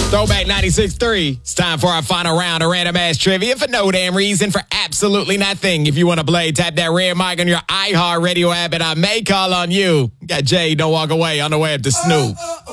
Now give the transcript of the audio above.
Throwback 96.3. It's time for our final round of random ass trivia for no damn reason, for absolutely nothing. If you want to play, tap that red mic on your iHeart Radio app and I may call on you. Got Jay, don't walk away on the way up to Snoop.